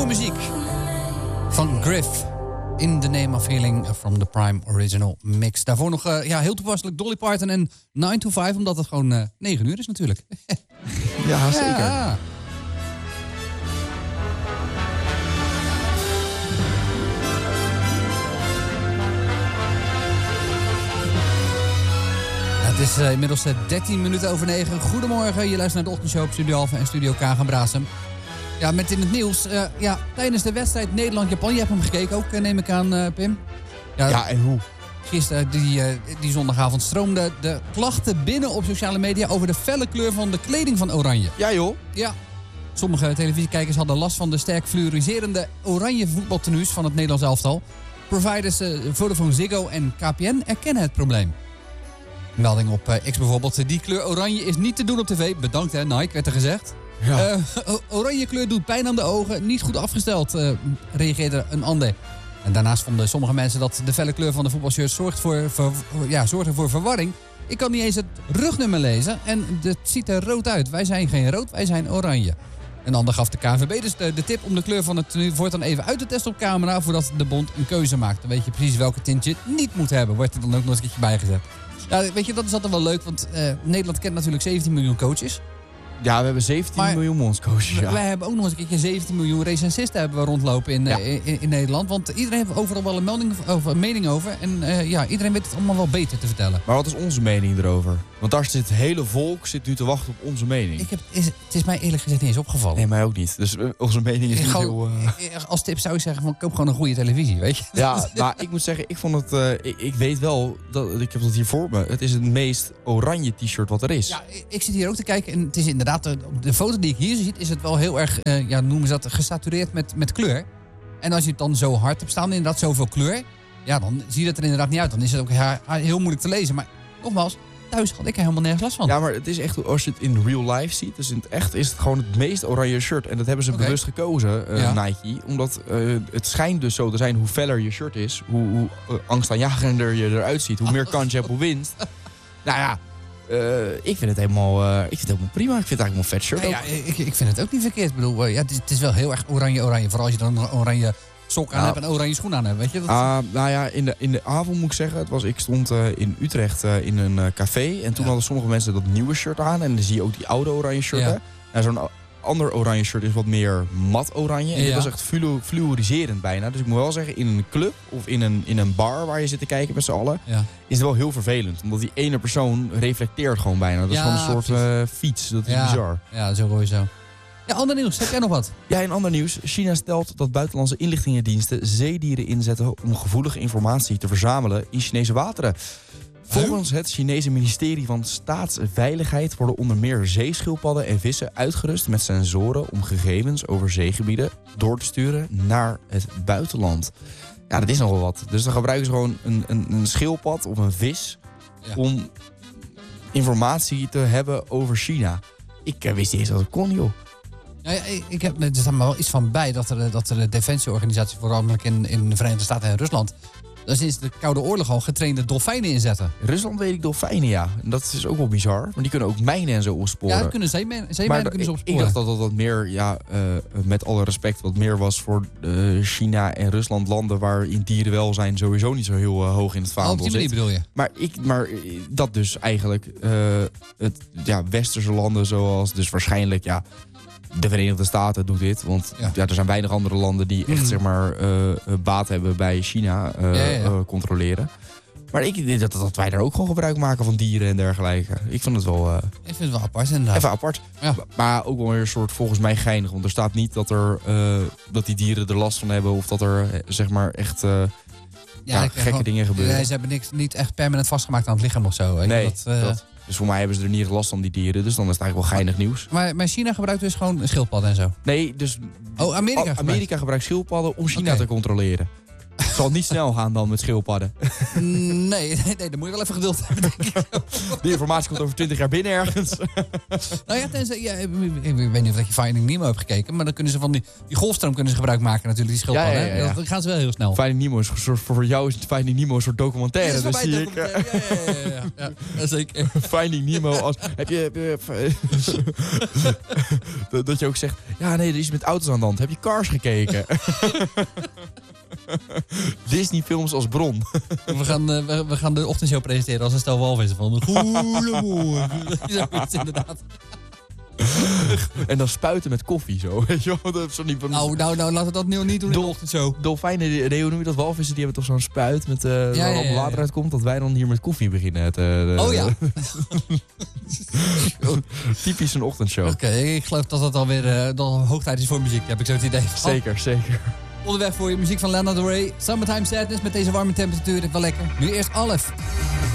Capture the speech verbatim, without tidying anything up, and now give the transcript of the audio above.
muziek van Griff. In the Name of Healing from the Prime Original Mix. Daarvoor nog uh, ja, heel toepasselijk Dolly Parton en nine to five, omdat het gewoon uh, negen uur is natuurlijk. Ja, zeker. Ja. Het is uh, inmiddels uh, dertien minuten over negen. Goedemorgen, je luistert naar de ochtendshow op Studio Alpha en Studio K gaan Braassem. Ja, met in het nieuws. Uh, ja, tijdens de wedstrijd Nederland-Japan. Je hebt hem gekeken ook, neem ik aan, uh, Pim. Ja, ja, en hoe? Gisteren, die, uh, die zondagavond, stroomden de klachten binnen op sociale media over de felle kleur van de kleding van Oranje. Ja, joh. Ja. Sommige televisiekijkers hadden last van de sterk fluoriserende oranje voetbaltenues van het Nederlands elftal. Providers uh, Vodafone Ziggo en K P N erkennen het probleem. Melding op uh, X bijvoorbeeld. Die kleur oranje is niet te doen op tv. Bedankt hè, Nike, werd er gezegd. Ja. Uh, oranje kleur doet pijn aan de ogen. Niet goed afgesteld, uh, reageerde een ander. En daarnaast vonden sommige mensen dat de felle kleur van de voetbalshirt zorgt voor, voor, ja, zorgde voor verwarring. Ik kan niet eens het rugnummer lezen en het ziet er rood uit. Wij zijn geen rood, wij zijn oranje. Een ander gaf de K N V B dus de, de tip om de kleur van het tenue voortaan even uit te testen op camera voordat de bond een keuze maakt. Dan weet je precies welke tint je niet moet hebben. Wordt er dan ook nog eens een keertje bijgezet. Ja, weet je, dat is altijd wel leuk, want uh, Nederland kent natuurlijk zeventien miljoen coaches. Ja, we hebben zeventien maar miljoen bondscoaches. Ja. Wij hebben ook nog eens een keertje zeventien miljoen recensisten hebben we rondlopen in, ja. uh, in, in Nederland. Want iedereen heeft overal wel een, melding, of een mening over. En uh, ja, iedereen weet het allemaal wel beter te vertellen. Maar wat is onze mening erover? Want daar zit het hele volk zit nu te wachten op onze mening. Ik heb, is, het is mij eerlijk gezegd niet eens opgevallen. Nee, mij ook niet. Dus uh, onze mening is niet gewoon, heel... Uh... Als tip zou ik zeggen, van, koop gewoon een goede televisie, weet je? Ja, maar ik moet zeggen, ik vond het... Uh, ik, ik weet wel, dat, ik heb dat hier voor me. Het is het meest oranje t-shirt wat er is. Ja, ik zit hier ook te kijken en het is inderdaad... De, de foto die ik hier zie, is het wel heel erg, uh, ja, noemen ze dat, gesatureerd met, met kleur. En als je het dan zo hard hebt staan, inderdaad zoveel kleur... Ja, dan zie je het er inderdaad niet uit. Dan is het ook ja, heel moeilijk te lezen. Maar nogmaals... Thuis had ik er helemaal nergens last van. Ja, maar het is echt, als je het in real life ziet... dus in het echt is het gewoon het meest oranje shirt. En dat hebben ze okay. bewust gekozen, uh, ja. Nike. Omdat uh, het schijnt dus zo te zijn, hoe feller je shirt is... hoe, hoe uh, angstaanjagender je eruit ziet... hoe meer kans je hebt op winst. Nou ja, uh, ik vind het helemaal uh, ik vind het helemaal prima. Ik vind het eigenlijk een vet shirt. Ja, ja, ik, ik vind het ook niet verkeerd. Ik bedoel, uh, ja, het, is, het is wel heel erg oranje-oranje. Vooral als je dan een oranje... sok aan nou, hebt en oranje schoen aan hebt, weet je? Dat... Uh, nou ja, in de, in de avond moet ik zeggen, het was, ik stond uh, in Utrecht uh, in een uh, café en toen ja. hadden sommige mensen dat nieuwe shirt aan en dan zie je ook die oude oranje shirten. Ja. Nou, zo'n ander oranje shirt is wat meer mat oranje en ja. dat is echt flu- fluoriserend bijna. Dus ik moet wel zeggen, in een club of in een, in een bar waar je zit te kijken met z'n allen, ja. is het wel heel vervelend. Omdat die ene persoon reflecteert gewoon bijna. Dat is ja, gewoon een soort uh, fiets, dat is ja. bizar. Ja, zo hoor je zo. Ja, ander nieuws. Heb jij nog wat? Ja, in ander nieuws. China stelt dat buitenlandse inlichtingendiensten zeedieren inzetten om gevoelige informatie te verzamelen in Chinese wateren. Volgens het Chinese ministerie van Staatsveiligheid worden onder meer zeeschildpadden en vissen uitgerust met sensoren om gegevens over zeegebieden door te sturen naar het buitenland. Ja, dat is nogal wat. Dus dan gebruiken ze gewoon een, een, een schildpad of een vis ja. om informatie te hebben over China. Ik uh, wist niet eens dat het kon, joh. Ja, ja, ik heb, er staat me wel iets van bij dat er, dat er de defensieorganisatie, vooral in, in de Verenigde Staten en Rusland, daar sinds de Koude Oorlog al getrainde dolfijnen inzetten. Rusland weet ik dolfijnen, ja. En dat is ook wel bizar. Maar die kunnen ook mijnen en zo opsporen. Ja, dat kunnen zeemijnen, zeemijnen kunnen ze opsporen. Ik dacht dat dat wat meer, ja, uh, met alle respect, wat meer was voor uh, China en Rusland, landen waarin dierenwelzijn sowieso niet zo heel uh, hoog in het vaandel zit. Op die manier bedoel je? Maar, ik, maar dat dus eigenlijk, uh, het, ja, westerse landen zoals, dus waarschijnlijk, ja, de Verenigde Staten doet dit, want ja. Ja, er zijn weinig andere landen die echt mm. zeg maar, uh, baat hebben bij China uh, ja, ja, ja. Uh, controleren. Maar ik denk dat, dat wij daar ook gewoon gebruik maken van dieren en dergelijke. Ik vind het wel... Uh, ik vind het wel apart inderdaad. Even apart. Ja. Maar ook wel weer een soort volgens mij geinig. Want er staat niet dat, er, uh, dat die dieren er last van hebben of dat er zeg maar echt uh, ja, ja, gekke gewoon, dingen gebeuren. Nee, ze hebben niks, niet echt permanent vastgemaakt aan het lichaam of zo. Weet nee, dat, uh, dat. Dus voor mij hebben ze er niet last van, die dieren. Dus dan is het eigenlijk wel geinig nieuws. Maar, maar China gebruikt dus gewoon schildpadden en zo? Nee, dus... Oh, Amerika gebruikt? Amerika gebruikt schildpadden om China okay. te controleren. Zal niet snel gaan dan met schildpadden. Nee, nee, nee, dan moet je wel even geduld hebben, denk ik. Die informatie komt over twintig jaar binnen ergens. Nou ja, tenzij, ja, ik weet niet of je Finding Nemo hebt gekeken, maar dan kunnen ze van die, die golfstroom kunnen ze gebruik maken natuurlijk, die schildpadden. Ja, ja, ja, ja. Dan gaan ze wel heel snel. Finding Nemo is een soort, voor jou is Finding Nemo een soort documentaire. Ja, dat dus is zie voor mij ik, documentaire. Ja, ja, ja, ja, ja, zeker. Finding Nemo als... Heb je... Heb je dat, dat je ook zegt... Ja, nee, er is iets met auto's aan de hand. Heb je Cars gekeken? Disney films als bron. We gaan, uh, we, we gaan de ochtendshow presenteren als een stel walvissen van... Goedemorgen. Zoiets inderdaad. En dan spuiten met koffie zo. Weet je wel? Dat is zo niet van... Nou, nou, nou, laten we dat nu niet doen in de ochtendshow. Dolfijnen, nee, hoe noem je dat? Walvissen, die hebben toch zo'n spuit met, uh, ja, waar ja, ja, ja. water uitkomt. Dat wij dan hier met koffie beginnen. Te, uh, oh ja. Typisch een ochtendshow. Oké, okay, ik geloof dat dat alweer uh, dan hoog tijd is voor muziek. Heb ik zo het idee. Zeker, oh. zeker. Onderweg voor je muziek van Lana Del Rey. Summertime Sadness met deze warme temperatuur. Wel lekker. Nu eerst Alef.